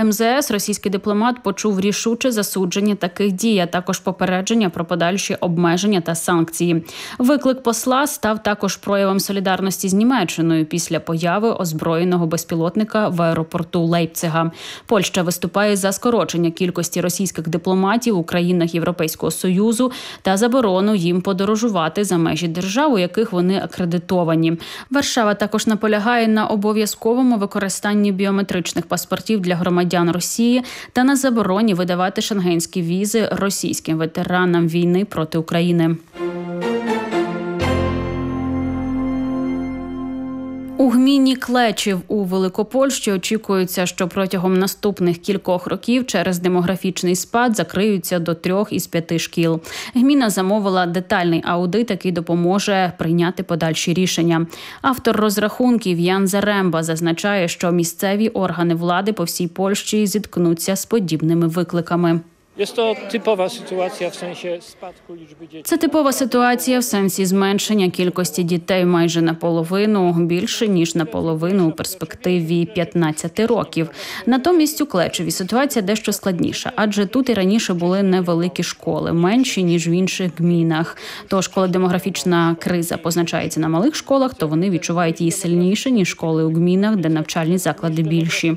МЗС російський дипломат почув рішуче засудження таких дій, а також попередження про подальші обмеження та санкції. Виклик посла став також проявом солідарності з Німеччиною після появи озброєного безпілотника в аеропорту Лейпцига. Польща виступає за скорочення кількості російських дипломатів у країнах Європейського Союзу та заборону їм подорожувати за межі держав, у яких вони акредитовані. Варшава також наполягає на обов'язковому використанні біометричних паспортів для громадян Росії та на забороні видавати шенгенські візи російським ветеранам війни проти України. У гміні Клечів у Великопольщі очікується, що протягом наступних кількох років через демографічний спад закриються до 3 із 5 шкіл. Гміна замовила детальний аудит, який допоможе прийняти подальші рішення. Автор розрахунків Ян Заремба зазначає, що місцеві органи влади по всій Польщі зіткнуться з подібними викликами. Це типова ситуація в сенсі зменшення кількості дітей майже наполовину, більше ніж наполовину у перспективі 15 років. Натомість у Клечеві ситуація дещо складніша, адже тут і раніше були невеликі школи, менші, ніж в інших гмінах. Тож, коли демографічна криза позначається на малих школах, то вони відчувають її сильніше, ніж школи у гмінах, де навчальні заклади більші.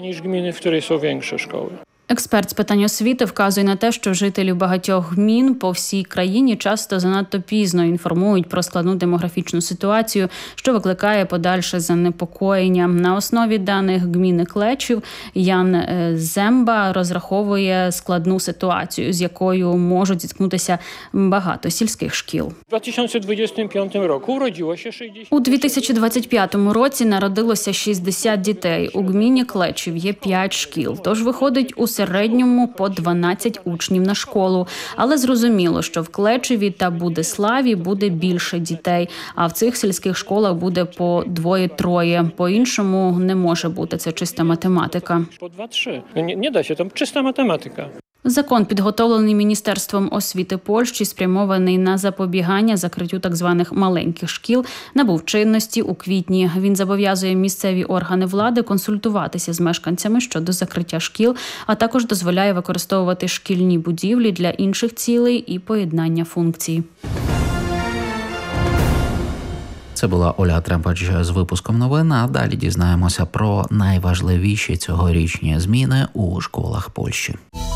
Експерт з питань освіти вказує на те, що жителі багатьох гмін по всій країні часто занадто пізно інформують про складну демографічну ситуацію, що викликає подальше занепокоєння. На основі даних гміни Клечів Ян Земба розраховує складну ситуацію, з якою можуть зіткнутися багато сільських шкіл. У 2025 році народилося 60 дітей. У гміні Клечів є 5 шкіл, тож виходить у середньому по 12 учнів на школу. Але зрозуміло, що в Клечеві та Будиславі буде більше дітей, а в цих сільських школах буде по 2-3. По-іншому не може бути, це чиста математика. По 2-3. Не да, там чиста математика. Закон, підготовлений Міністерством освіти Польщі, спрямований на запобігання закриттю так званих маленьких шкіл, набув чинності у квітні. Він зобов'язує місцеві органи влади консультуватися з мешканцями щодо закриття шкіл, а також дозволяє використовувати шкільні будівлі для інших цілей і поєднання функцій. Це була Ольга Тремпач з випуском новин, а далі дізнаємося про найважливіші цьогорічні зміни у школах Польщі.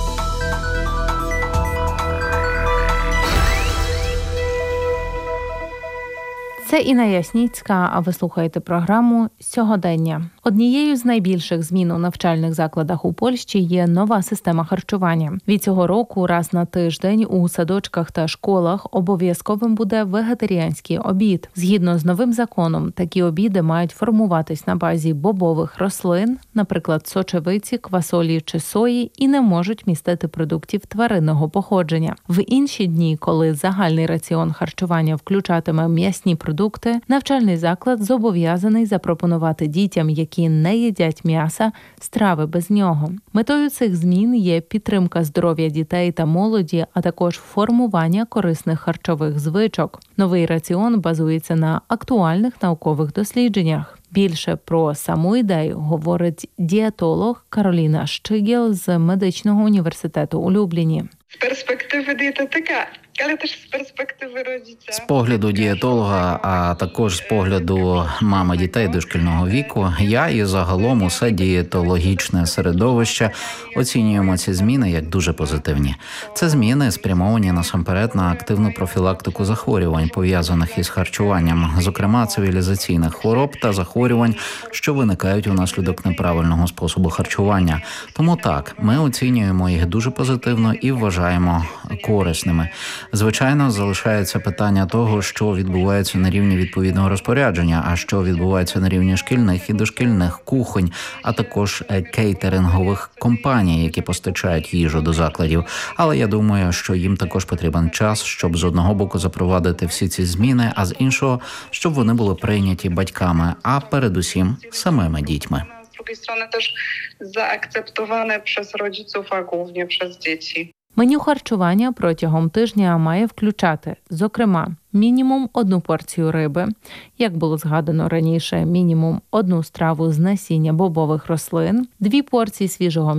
Це Інна Ясніцька, а ви слухаєте програму «Сьогодення». Однією з найбільших змін у навчальних закладах у Польщі є нова система харчування. Від цього року раз на тиждень у садочках та школах обов'язковим буде вегетаріанський обід. Згідно з новим законом, такі обіди мають формуватись на базі бобових рослин, наприклад, сочевиці, квасолі чи сої, і не можуть містити продуктів тваринного походження. В інші дні, коли загальний раціон харчування включатиме м'ясні продукти, навчальний заклад зобов'язаний запропонувати дітям, які не їдять м'яса, страви без нього. Метою цих змін є підтримка здоров'я дітей та молоді, а також формування корисних харчових звичок. Новий раціон базується на актуальних наукових дослідженнях. Більше про саму ідею говорить дієтолог Кароліна Щигіл з медичного університету у Любліні. З перспективи дієтолога, але теж з перспективи родиця. З погляду дієтолога, а також з погляду мами дітей дошкільного віку, я і загалом усе дієтологічне середовище оцінюємо ці зміни як дуже позитивні. Це зміни спрямовані насамперед на активну профілактику захворювань, пов'язаних із харчуванням, зокрема цивілізаційних хвороб та захворювань, що виникають унаслідок неправильного способу харчування. Тому так, ми оцінюємо їх дуже позитивно і вважаємо корисними. Звичайно, залишається питання того, що відбувається на рівні відповідного розпорядження, а що відбувається на рівні шкільних і дошкільних кухонь, а також кейтерингових компаній, які постачають їжу до закладів. Але я думаю, що їм також потрібен час, щоб з одного боку запровадити всі ці зміни, а з іншого, щоб вони були прийняті батьками, а передусім самими дітьми. З іншої сторони, теж заакцептоване через rodziców, а головне через дітей. Меню харчування протягом тижня має включати, зокрема, мінімум 1 порцію риби, як було згадано раніше, мінімум 1 страву з насіння бобових рослин, 2 порції свіжого